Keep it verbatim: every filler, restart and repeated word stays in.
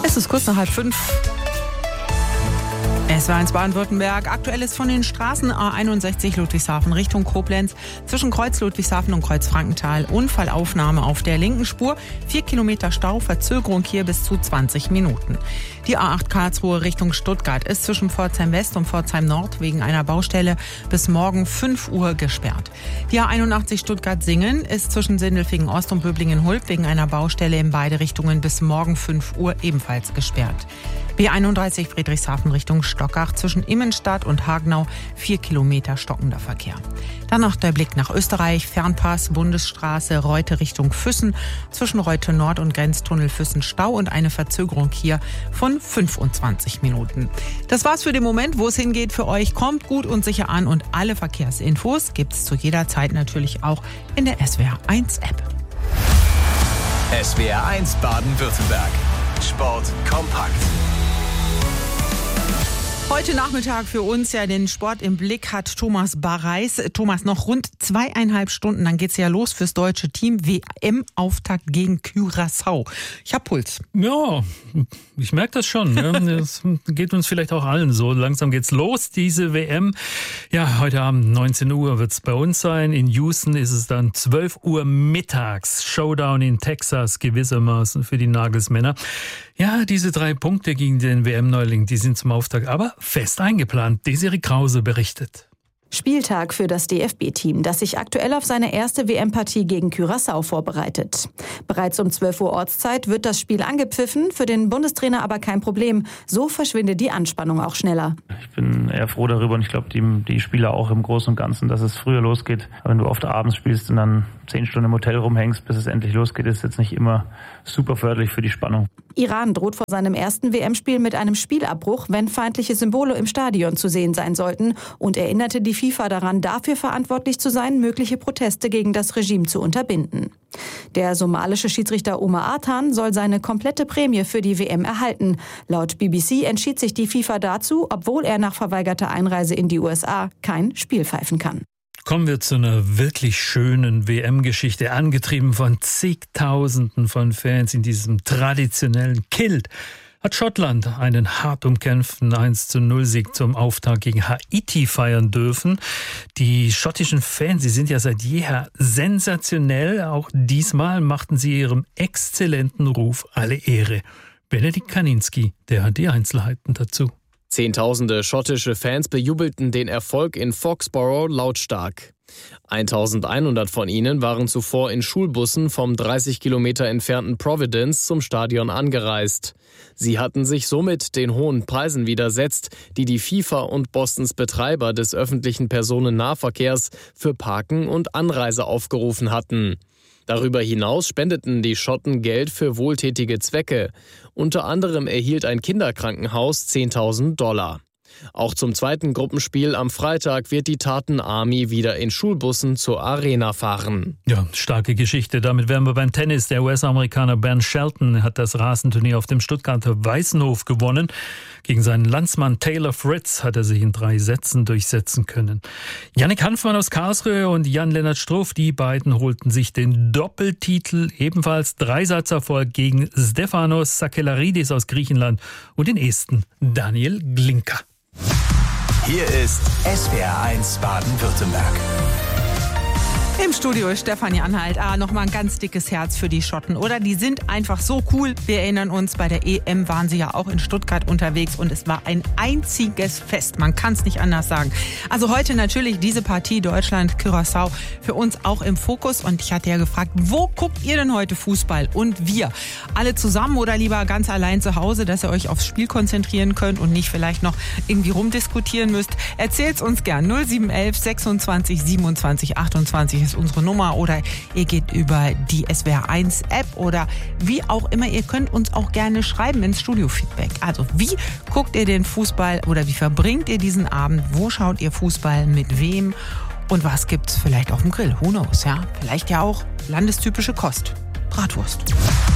Es ist kurz nach halb fünf. S W R eins Baden-Württemberg. Aktuelles von den Straßen A einundsechzig Ludwigshafen Richtung Koblenz. Zwischen Kreuz Ludwigshafen und Kreuz Frankenthal. Unfallaufnahme auf der linken Spur. Vier Kilometer Stau, Verzögerung hier bis zu zwanzig Minuten. Die A acht Karlsruhe Richtung Stuttgart ist zwischen Pforzheim West und Pforzheim Nord wegen einer Baustelle bis morgen fünf Uhr gesperrt. Die A einundachtzig Stuttgart-Singen ist zwischen Sindelfingen Ost und Böblingen-Hulb wegen einer Baustelle in beide Richtungen bis morgen fünf Uhr ebenfalls gesperrt. B einunddreißig Friedrichshafen Richtung Stockach zwischen Immenstadt und Hagenau vier Kilometer stockender Verkehr. Dann noch der Blick nach Österreich, Fernpass, Bundesstraße, Reute Richtung Füssen, zwischen Reute Nord und Grenztunnel Füssen Stau und eine Verzögerung hier von fünfundzwanzig Minuten. Das war's für den Moment, wo es hingeht für euch. Kommt gut und sicher an und alle Verkehrsinfos gibt's zu jeder Zeit natürlich auch in der S W R eins App. S W R eins Baden-Württemberg. Sport kompakt. Heute Nachmittag für uns ja den Sport im Blick hat Thomas Barreis. Thomas, noch rund zweieinhalb Stunden, dann geht's ja los fürs deutsche Team. W M-Auftakt gegen Curaçao. Ich hab Puls. Ja, ich merke das schon. Ne? Das geht uns vielleicht auch allen so. Langsam geht's los, diese W M. Ja, heute Abend neunzehn Uhr wird's bei uns sein. In Houston ist es dann zwölf Uhr mittags. Showdown in Texas gewissermaßen für die Nagelsmänner. Ja, diese drei Punkte gegen den W M-Neuling, die sind zum Auftakt aber fest eingeplant. Desiree Krause berichtet. Spieltag für das D F B-Team, das sich aktuell auf seine erste W M-Partie gegen Curaçao vorbereitet. Bereits um zwölf Uhr Ortszeit wird das Spiel angepfiffen, für den Bundestrainer aber kein Problem. So verschwindet die Anspannung auch schneller. Ich bin eher froh darüber und ich glaube, die, die Spieler auch im Großen und Ganzen, dass es früher losgeht. Wenn du oft abends spielst und dann zehn Stunden im Hotel rumhängst, bis es endlich losgeht, ist jetzt nicht immer super förderlich für die Spannung. Iran droht vor seinem ersten W M-Spiel mit einem Spielabbruch, wenn feindliche Symbole im Stadion zu sehen sein sollten, und erinnerte die FIFA daran, dafür verantwortlich zu sein, mögliche Proteste gegen das Regime zu unterbinden. Der somalische Schiedsrichter Omar Artan soll seine komplette Prämie für die W M erhalten. Laut B B C entschied sich die FIFA dazu, obwohl er nach verweigerter Einreise in die U S A kein Spiel pfeifen kann. Kommen wir zu einer wirklich schönen W M-Geschichte, angetrieben von zigtausenden von Fans in diesem traditionellen Kilt. Hat Schottland einen hart umkämpften eins zu null Sieg zum Auftakt gegen Haiti feiern dürfen. Die schottischen Fans, sie sind ja seit jeher sensationell. Auch diesmal machten sie ihrem exzellenten Ruf alle Ehre. Benedikt Kaninski, der hat die Einzelheiten dazu. Zehntausende schottische Fans bejubelten den Erfolg in Foxborough lautstark. eintausendeinhundert von ihnen waren zuvor in Schulbussen vom dreißig Kilometer entfernten Providence zum Stadion angereist. Sie hatten sich somit den hohen Preisen widersetzt, die die FIFA und Bostons Betreiber des öffentlichen Personennahverkehrs für Parken und Anreise aufgerufen hatten. Darüber hinaus spendeten die Schotten Geld für wohltätige Zwecke. Unter anderem erhielt ein Kinderkrankenhaus zehntausend Dollar. Auch zum zweiten Gruppenspiel am Freitag wird die Tartan Army wieder in Schulbussen zur Arena fahren. Ja, starke Geschichte. Damit wären wir beim Tennis. Der U S-Amerikaner Ben Shelton hat das Rasenturnier auf dem Stuttgarter Weißenhof gewonnen. Gegen seinen Landsmann Taylor Fritz hat er sich in drei Sätzen durchsetzen können. Yannick Hanfmann aus Karlsruhe und Jan-Lennart Struff, die beiden holten sich den Doppeltitel. Ebenfalls Dreisatzerfolg gegen Stefanos Sakellarides aus Griechenland und den Esten Daniel Glinka. Hier ist S W R eins Baden-Württemberg. Im Studio ist Stefanie Anhalt. Ah, nochmal ein ganz dickes Herz für die Schotten, oder? Die sind einfach so cool. Wir erinnern uns, bei der E M waren sie ja auch in Stuttgart unterwegs und es war ein einziges Fest. Man kann es nicht anders sagen. Also heute natürlich diese Partie Deutschland-Curaçao für uns auch im Fokus. Und ich hatte ja gefragt, wo guckt ihr denn heute Fußball? Und wir? Alle zusammen oder lieber ganz allein zu Hause, dass ihr euch aufs Spiel konzentrieren könnt und nicht vielleicht noch irgendwie rumdiskutieren müsst? Erzählt's uns gern. null sieben eins eins sechsundzwanzig siebenundzwanzig achtundzwanzig ist unsere Nummer, oder ihr geht über die S W R eins App oder wie auch immer. Ihr könnt uns auch gerne schreiben ins Studio-Feedback. Also wie guckt ihr den Fußball oder wie verbringt ihr diesen Abend? Wo schaut ihr Fußball? Mit wem? Und was gibt's vielleicht auf dem Grill? Who knows, ja? Vielleicht ja auch landestypische Kost. Bratwurst.